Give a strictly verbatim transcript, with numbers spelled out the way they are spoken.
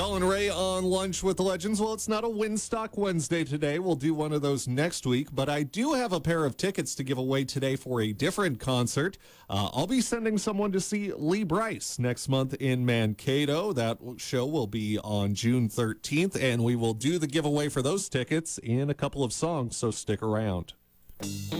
Colin Ray on Lunch with the Legends. Well, it's not a Winstock Wednesday today. We'll do one of those next week, but I do have a pair of tickets to give away today for a different concert. Uh, I'll be sending someone to see Lee Brice next month in Mankato. That show will be on June thirteenth, and we will do the giveaway for those tickets in a couple of songs, so stick around.